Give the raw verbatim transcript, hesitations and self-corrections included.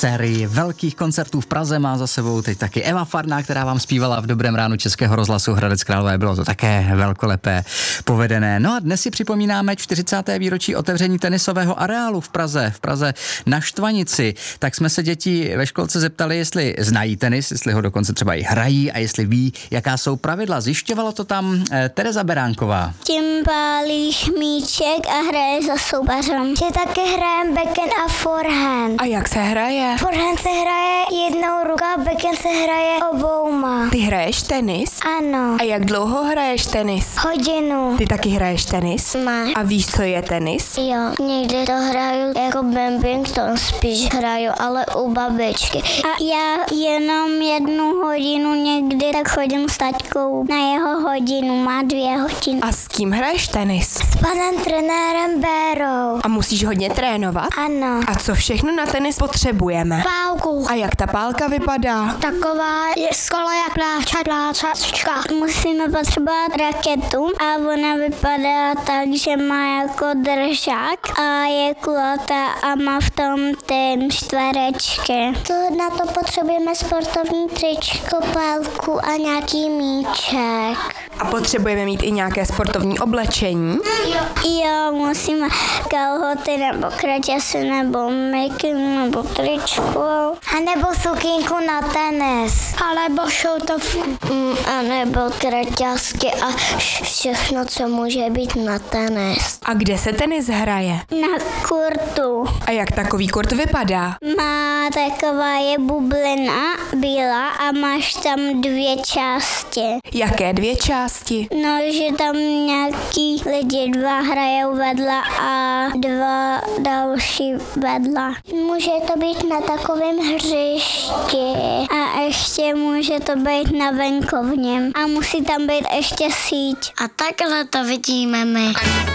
sérii velkých koncertů v Praze má za sebou teď taky Eva Farná, která vám zpívala v Dobrém ránu Českého rozhlasu Hradec Králové. Bylo to také velkolepé, povedené. No a dnes si připomínáme čtyřicáté výročí otevření tenisového areálu v Praze, v Praze na Štvanici. Tak jsme se děti ve školce zeptali, jestli znají tenis, jestli ho dokonce třeba i hrají a jestli ví, jaká jsou pravidla. Zjišťovala to tam eh, Tereza Beránková. Tím pálíš míček a hraje za soupeřem. Že taky hrajem backhand a forehand. A jak se hraje? Forehand se hraje jednou rukou, backhand se hraje obouma. Ty hraješ tenis? Ano. A jak dlouho hraješ tenis? Hodinu. Ty taky hraješ tenis? Ne. A víš, co je tenis? Jo, někdy to hraju jako badminton, spíš hraju, ale u babičky. A já jenom jednu hodinu někdy tak chodím s taťkou na jeho hodinu, má dvě hodiny. A s kým hraješ tenis? S panem trenérem Bérou. A musíš hodně trénovat? Ano. A co všechno na tenis potřebujeme? Pálku. A jak ta pálka vypadá? Taková je skoro jak pláčačka. Musíme potřebovat raketu a ona vypadá tak, že má jako držák a je kulatá a má v tom ty čtverečky. To, na to potřebujeme sportovní tričko, pálku a nějaký míček. A potřebujeme mít i nějaké sportovní oblečení? Jo, musíme kalhoty nebo kraťasy nebo make nebo tričku. A nebo sukínku na tenis. Alebo šoutovku. Mm, a nebo kraťasky a všechno, co může být na tenis. A kde se tenis hraje? Na kurtu. A jak takový kurt vypadá? Má taková je bublina bílá a máš tam dvě části. Jaké dvě části? No, že tam nějaký lidi dva hrajou vedle a dva další vedle. Může to být na takovém hřišti a ještě může to být na venkovním a musí tam být ještě síť. A takhle to vidíme my.